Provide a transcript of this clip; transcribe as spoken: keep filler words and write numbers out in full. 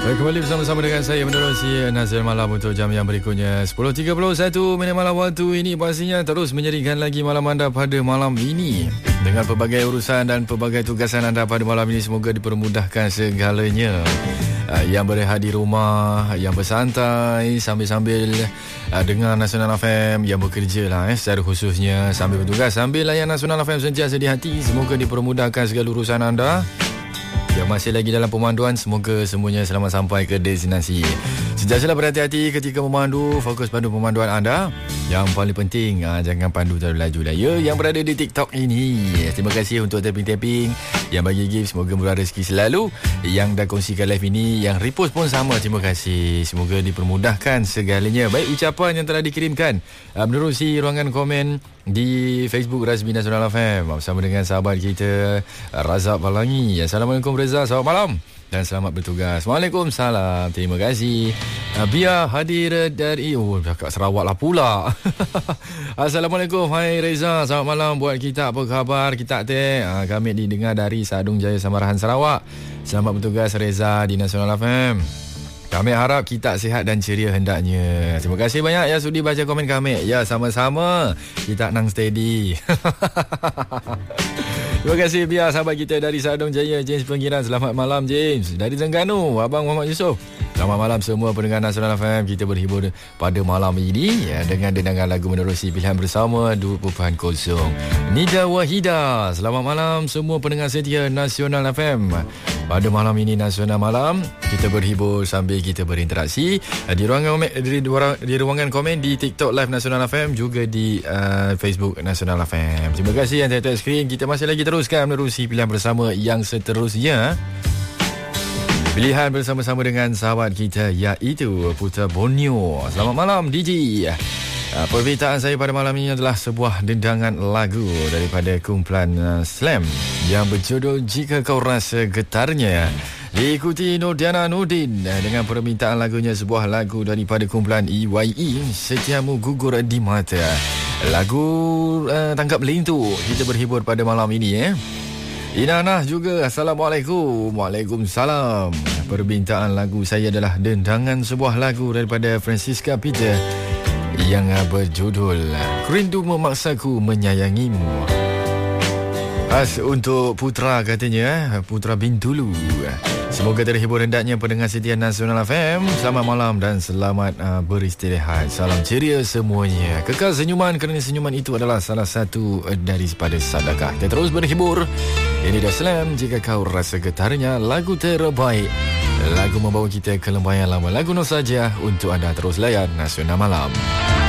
Kembali bersama-sama dengan saya menerusi Nazir Malam untuk jam yang berikutnya sepuluh tiga puluh satu minit malam waktu ini. Pastinya terus menjadikan lagi malam anda pada malam ini dengan pelbagai urusan dan pelbagai tugasan anda pada malam ini. Semoga dipermudahkan segalanya. Uh, yang berehat di rumah, yang bersantai sambil-sambil uh, dengar Nasional F M, yang bekerja lah eh, secara khususnya sambil bertugas, sambil layan Nasional F M sentiasa di hati. Semoga dipermudahkan segala urusan anda. Yang masih lagi dalam pemanduan, semoga semuanya selamat sampai ke destinasi. Sentiasalah berhati-hati ketika memandu, fokus pandu pemanduan anda. Yang paling penting, aa, jangan pandu terlalu laju lah ya. Yang berada di TikTok ini, terima kasih untuk tapping-tapping yang bagi gift, semoga murah rezeki selalu. Yang dah kongsikan live ini, yang repost pun sama, terima kasih. Semoga dipermudahkan segalanya. Baik, ucapan yang telah dikirimkan aa, menerusi ruangan komen di Facebook Rasmi Nasional F M bersama dengan sahabat kita Razak Palangi. Assalamualaikum Reza, selamat malam dan selamat bertugas. Waalaikumsalam, terima kasih. Biar hadir dari oh kat Sarawak lah pula. Assalamualaikum, hai Reza, selamat malam buat kita, apa khabar kita teh? Ha, kami didengar dari Sadung Jaya Samarahan Sarawak. Selamat bertugas Reza di Nasional F M. Kami harap kita sihat dan ceria hendaknya. Terima kasih banyak yang sudi baca komen kami. Ya, sama-sama. Kita nang steady. Terima kasih biar sahabat kita dari Sadong Jaya, James Penggiran. Selamat malam James. Dari Terengganu, Abang Muhammad Yusof. Selamat malam semua pendengar Nasional F M. Kita berhibur pada malam ini ya, dengan dendangan lagu menerusi pilihan bersama dua titik kosong. Nida Wahida. Selamat malam semua pendengar setia Nasional F M. Pada malam ini Nasional Malam, kita berhibur sambil kita berinteraksi di ruangan di, di ruangan komen di TikTok Live Nasional F M, juga di uh, Facebook Nasional F M. Terima kasih yang tengok skrin. Kita masih lagi teruskan menerusi pilihan bersama yang seterusnya. Pilihan bersama-sama dengan sahabat kita iaitu Putra Borneo. Selamat malam D J. Uh, permintaan saya pada malam ini adalah sebuah dendangan lagu daripada kumpulan uh, Slam yang berjudul Jika Kau Rasa Getarnya. Diikuti Nordiana Nordin dengan permintaan lagunya, sebuah lagu daripada kumpulan E Y E, Setiamu Gugur di Mata. Lagu uh, Tangkap Lintu. Kita berhibur pada malam ini eh. Inanah juga, Assalamualaikum. Waalaikumsalam. Permintaan lagu saya adalah dendangan sebuah lagu daripada Francisca Peter yang berjudul Rindu Memaksaku Menyayangimu. Khas untuk Putra katanya, Putra Bintulu. Semoga terhibur hendaknya pendengar setia Nasional F M. Selamat malam dan selamat uh, beristirahat. Salam ceria semuanya. Kekal senyuman, kerana senyuman itu adalah salah satu uh, daripada sedekah. Kita terus berhibur. Ini dah Slam, Jika Kau Rasa Getarnya, lagu terbaik. Lagu membawa kita ke lembayan lama. Lagu no saja untuk anda terus layan Nasional Malam.